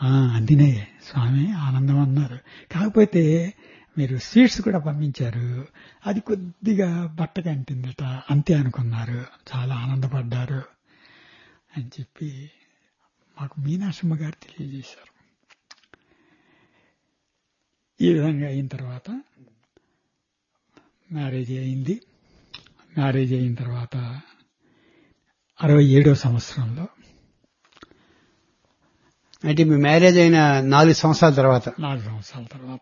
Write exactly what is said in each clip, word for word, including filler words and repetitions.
అందినే స్వామి ఆనందం అన్నారు. కాకపోతే మీరు స్వీట్స్ కూడా పంపించారు, అది కొద్దిగా బట్టగా అంటిందట, అంతే అనుకున్నారు, చాలా ఆనందపడ్డారు అని చెప్పి మాకు మీనాక్షమ్మ గారు తెలియజేశారు. ఈ విధంగా అయిన తర్వాత మ్యారేజ్ అయింది. మ్యారేజ్ అయిన తర్వాత అరవై ఏడో సంవత్సరంలో, అంటే మీ మ్యారేజ్ అయిన నాలుగు సంవత్సరాల తర్వాత నాలుగు సంవత్సరాల తర్వాత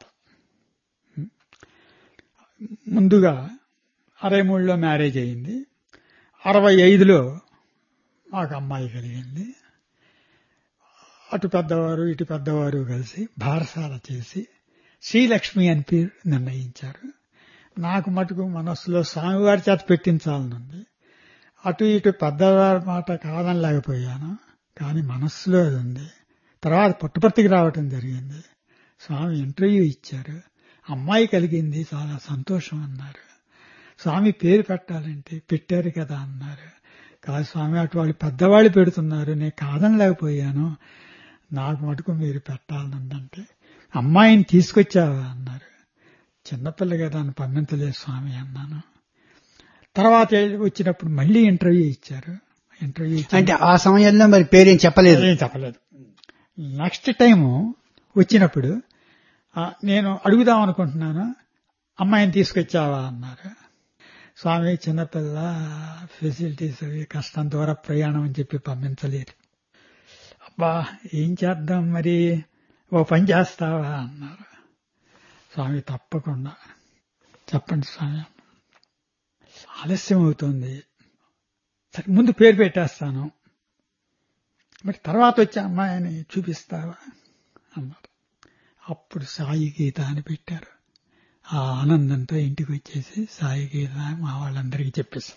ముందుగా అరవై మూడులో మ్యారేజ్ అయింది. అరవై ఐదులో మాకు అమ్మాయి కలిగింది. అటు పెద్దవారు ఇటు పెద్దవారు కలిసి భారసాల చేసి శ్రీలక్ష్మి అని పేరు నిర్ణయించారు. నాకు మటుకు మనస్సులో స్వామివారి చేత పెట్టించాలనుంది. అటు ఇటు పెద్దవారి మాట కాదనలేకపోయాను, కానీ మనస్సులో అది ఉంది. తర్వాత పుట్టపర్తికి రావటం జరిగింది. స్వామి ఇంటర్వ్యూ ఇచ్చారు, అమ్మాయి కలిగింది, చాలా సంతోషం అన్నారు. స్వామి పేరు పెట్టాలంటే పెట్టారు కదా అన్నారు. కాదు స్వామి, అటు వాళ్ళు పెద్దవాళ్ళు పెడుతున్నారు, నేను కాదనలేకపోయాను, నాకు మటుకు మీరు పెట్టాలనుందంటే అమ్మాయిని తీసుకొచ్చావా అన్నారు. చిన్నపిల్ల కదా అని పంపించలేదు స్వామి అన్నాను. తర్వాత వచ్చినప్పుడు మళ్ళీ ఇంటర్వ్యూ ఇచ్చారు. ఇంటర్వ్యూ అంటే ఆ సమయంలో మరి పేరేం చెప్పలేదు ఏం చెప్పలేదు. నెక్స్ట్ టైము వచ్చినప్పుడు నేను అడుగుదాం అనుకుంటున్నాను, అమ్మాయిని తీసుకొచ్చావా అన్నారు. స్వామి చిన్నపిల్ల, ఫెసిలిటీస్ అవి కష్టం, దూర ప్రయాణం అని చెప్పి పంపించలేదు. అబ్బా ఏం చేద్దాం మరి, ఓ పని చేస్తావా అన్నారు. స్వామి తప్పకుండా చెప్పండి స్వామి, ఆలస్యం అవుతుంది, సరే ముందు పేరు పెట్టేస్తాను, మరి తర్వాత వచ్చే అమ్మాయిని చూపిస్తావా అన్నారు. అప్పుడు సాయి గీత అని పెట్టారు. ఆ ఆనందంతో ఇంటికి వచ్చేసి సాయి గీత మా వాళ్ళందరికీ చెప్పేశాం.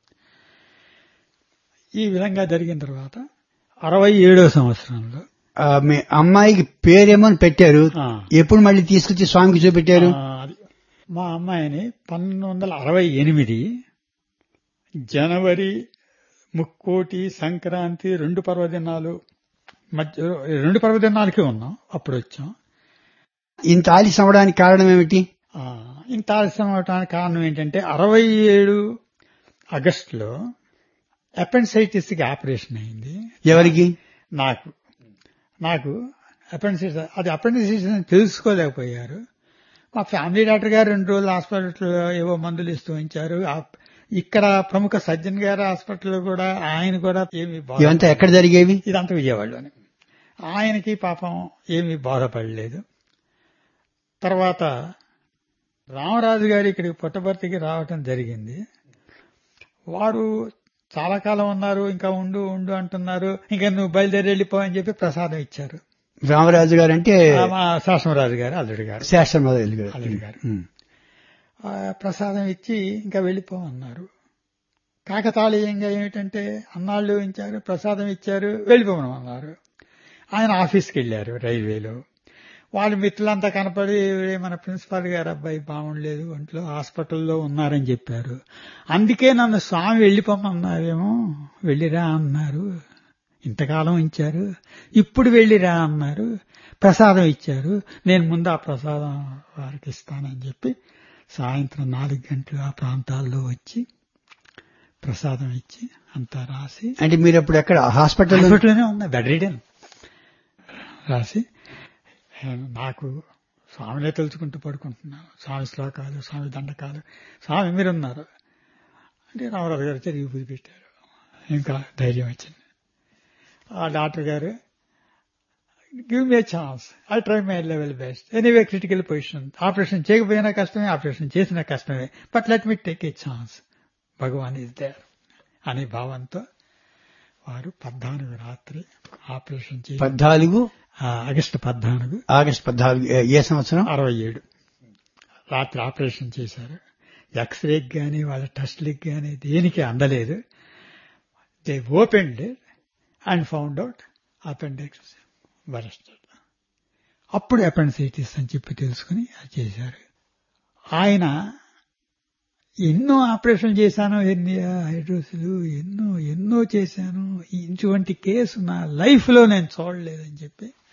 ఈ విధంగా జరిగిన తర్వాత అరవై ఏడో సంవత్సరంలో మీ అమ్మాయికి పేరేమో పెట్టారు. ఎప్పుడు మళ్ళీ తీసుకొచ్చి స్వామికి చూపెట్టారు? మా అమ్మాయిని పంతొమ్మిది వందల అరవై ఎనిమిది జనవరి ముక్కోటి సంక్రాంతి రెండు పర్వదినాలు మధ్య, రెండు పర్వదినాలకి ఉన్నాం, అప్పుడు వచ్చాం. ఇంత ఆలస్యం అవడానికి కారణం ఏమిటి? ఇంత ఆలస్యం అవడానికి కారణం ఏంటంటే అరవై ఏడు ఆగస్టులో అపెండిసైటిస్ కి ఆపరేషన్ అయింది. ఎవరికి? నాకు. నాకు అపెండిసైటిస్, అది అపెండిసైటిస్ అని తెలుసుకోలేకపోయారు. మా ఫ్యామిలీ డాక్టర్ గారు రెండు రోజులు హాస్పిటల్లో ఏవో మందులు ఇస్తూ ఉంచారు. ఇక్కడ ప్రముఖ సర్జన్ గారు హాస్పిటల్ కూడా, ఆయన కూడా ఏమి ఇదంతా ఎక్కడ జరిగేవి? ఇదంతా విజయవాడలోనే. ఆయనకి పాపం ఏమీ బాధపడలేదు. తర్వాత రామరాజు గారు ఇక్కడికి పుట్టపర్తికి రావటం జరిగింది. వారు చాలా కాలం ఉన్నారు, ఇంకా ఉండు ఉండు అంటున్నారు, ఇంకా నువ్వు బయలుదేరి వెళ్ళిపో అని చెప్పి ప్రసాదం ఇచ్చారు. రామరాజు గారు అంటే మా శాసనరాజు గారు అల్లుడు గారు, శాసనరాజు అల్లుడు గారు ప్రసాదం ఇచ్చి ఇంకా వెళ్ళిపోమన్నారు. కాకతాళీయంగా ఏమిటంటే అన్నాళ్ళు ఉంచారు, ప్రసాదం ఇచ్చారు, వెళ్ళిపోమన్నారు. ఆయన ఆఫీస్కి వెళ్ళారు రైల్వేలో. వాళ్ళ మిత్రులంతా కనపడి మన ప్రిన్సిపాల్ గారు అబ్బాయి బాగుండలేదు, ఒంట్లో హాస్పిటల్లో ఉన్నారని చెప్పారు. అందుకే నన్ను స్వామి వెళ్ళిపోమన్నారేమో, వెళ్ళిరా అన్నారు. ఇంతకాలం ఉంచారు, ఇప్పుడు వెళ్ళిరా అన్నారు. ప్రసాదం ఇచ్చారు, నేను ముందు ఆ ప్రసాదం వారికి ఇస్తానని చెప్పి సాయంత్రం నాలుగు గంటలు ఆ ప్రాంతాల్లో వచ్చి ప్రసాదం ఇచ్చి అంతా రాసి. అంటే మీరు అప్పుడు ఎక్కడ? హాస్పిటల్ హాస్పిటల్లోనే ఉన్నా, బెడ్ రీడన్. రాసి నాకు స్వామినే తెలుసుకుంటూ పడుకుంటున్నాను. స్వామి శ్లోకాలు, స్వామి దండకాలు, స్వామి మీరున్నారు అంటే రామరాజు గారు తిరిగి పూజ పెట్టారు. ఇంకా ధైర్యం వచ్చింది. ఆ డాక్టర్ గారు, give me chance, I try my level best, anyway critical position, operation చేయకపోయినా కష్టమే, ఆపరేషన్ చేసినా కష్టమే, but let me take a chance, Bhagavan is there అనే భావంతో వారు పద్నాలుగు రాత్రి ఆపరేషన్ చేసి, పద్నాలుగు ఆగస్టు పద్నాలుగు ఆగస్టు పద్నాలుగు ఏ సంవత్సరం? అరవై ఏడు రాత్రి ఆపరేషన్ చేశారు. ఎక్స్రేకి గానీ వాళ్ళ టెస్ట్లకి గానీ దేనికి అందలేదు. They opened and found out appendix బరస్టెడ్. అప్పుడు అపెండిసైటిస్ అని చెప్పి తెలుసుకుని అది చేశారు. ఆయన ఎన్నో ఆపరేషన్లు చేశాను, ఎన్ని హైడ్రోసులు ఎన్నో ఎన్నో చేశాను, ఇటువంటి కేసు నా లైఫ్ లో నేను చూడలేదని చెప్పి